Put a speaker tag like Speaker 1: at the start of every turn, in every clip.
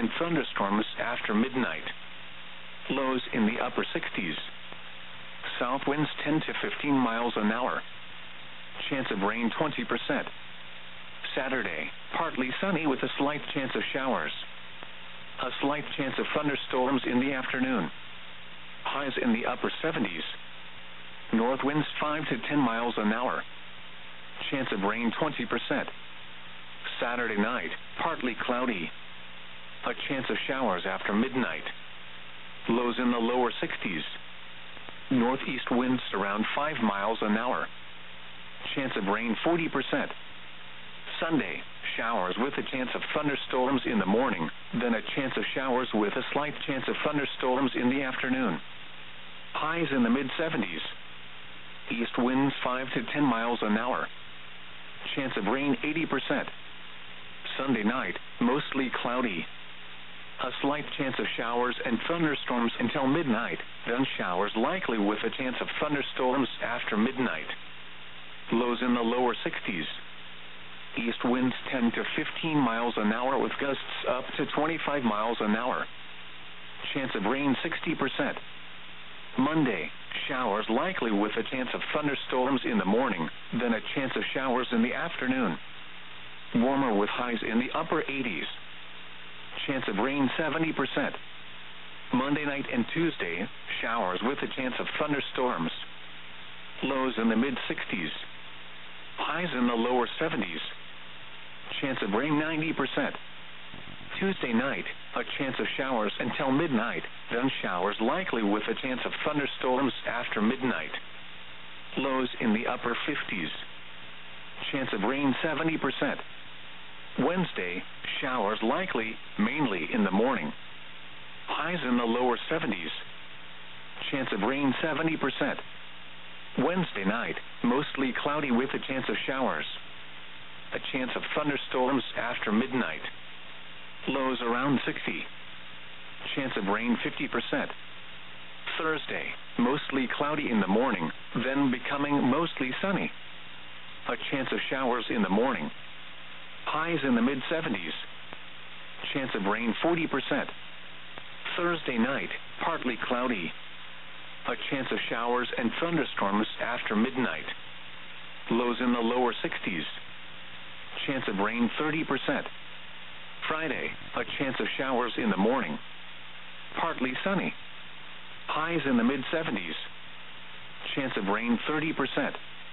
Speaker 1: and thunderstorms after midnight. Lows in the upper 60s. South winds 10 to 15 miles an hour. Chance of rain 20%. Saturday, partly sunny with a slight chance of showers. A slight chance of thunderstorms in the afternoon. Highs in the upper 70s. North winds 5 to 10 miles an hour. Chance of rain 20%. Saturday night, partly cloudy. A chance of showers after midnight. Lows in the lower 60s. Northeast winds around 5 miles an hour. Chance of rain 40%. Sunday, showers with a chance of thunderstorms in the morning, then a chance of showers with a slight chance of thunderstorms in the afternoon. Highs in the mid-70s. East winds 5 to 10 miles an hour. Chance of rain 80%. Sunday night, mostly cloudy. A slight chance of showers and thunderstorms until midnight, then showers likely with a chance of thunderstorms after midnight. Lows in the lower 60s. East winds 10 to 15 miles an hour with gusts up to 25 miles an hour. Chance of rain 60%. Monday, showers likely with a chance of thunderstorms in the morning, then a chance of showers in the afternoon. Warmer with highs in the upper 80s. Chance of rain 70%. Monday night and Tuesday, showers with a chance of thunderstorms. Lows in the mid-60s. Highs in the lower 70s. Chance of rain 90%. Tuesday night, a chance of showers until midnight, then showers likely with a chance of thunderstorms after midnight. Lows in the upper 50s. Chance of rain 70%. Wednesday, showers likely, mainly in the morning. Highs in the lower 70s. Chance of rain 70%. Wednesday night, mostly cloudy with a chance of showers. A chance of thunderstorms after midnight. Lows around 60. Chance of rain 50%. Thursday, mostly cloudy in the morning, then becoming mostly sunny. A chance of showers in the morning. Highs in the mid-70s. Chance of rain 40%. Thursday night, partly cloudy. A chance of showers and thunderstorms after midnight. Lows in the lower 60s. Chance of rain 30%. Friday, a chance of showers in the morning. Partly sunny. Highs in the mid-70s. Chance of rain 30%.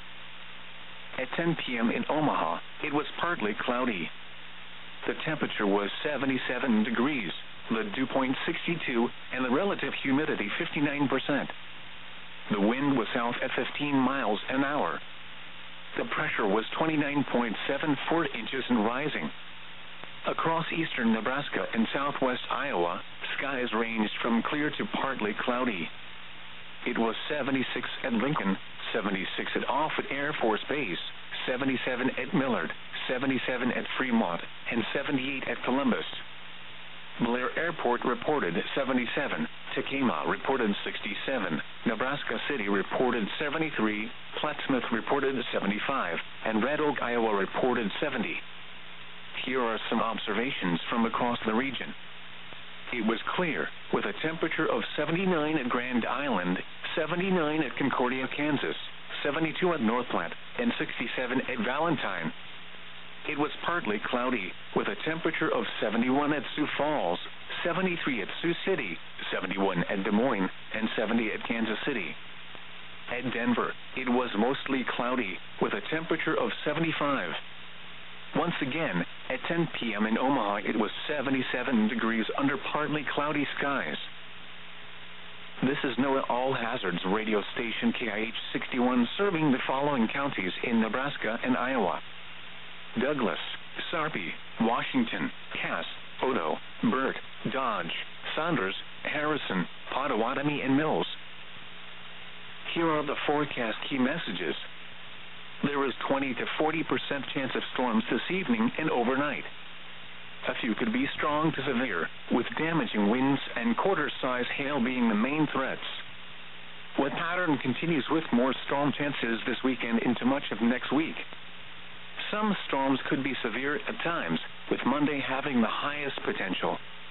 Speaker 1: At 10 p.m. in Omaha, it was partly cloudy. The temperature was 77 degrees, the dew point 62, and the relative humidity 59%. The wind was south at 15 miles an hour. The pressure was 29.74 inches and rising. Across eastern Nebraska and southwest Iowa, skies ranged from clear to partly cloudy. It was 76 at Lincoln, 76 at Offutt Air Force Base, 77 at Millard, 77 at Fremont, and 78 at Columbus. Blair Airport reported 77, Tacoma reported 67, Nebraska City reported 73, Plattsmouth reported 75, and Red Oak, Iowa reported 70. Here are some observations from across the region. It was clear, with a temperature of 79 at Grand Island, 79 at Concordia, Kansas, 72 at North Platte, and 67 at Valentine. It was partly cloudy, with a temperature of 71 at Sioux Falls, 73 at Sioux City, 71 at Des Moines, and 70 at Kansas City. At Denver, it was mostly cloudy, with a temperature of 75. Once again, at 10 p.m. in Omaha, it was 77 degrees under partly cloudy skies. This is NOAA All Hazards radio station KIH 61 serving the following counties in Nebraska and Iowa: Douglas, Sarpy, Washington, Cass, Odo, Burke, Dodge, Saunders, Harrison, Pottawatomie, and Mills. Here are the forecast key messages. There is 20 to 40% chance of storms this evening and overnight. A few could be strong to severe, with damaging winds and quarter-size hail being the main threats. The pattern continues with more storm chances this weekend into much of next week. Some storms could be severe at times, with Monday having the highest potential.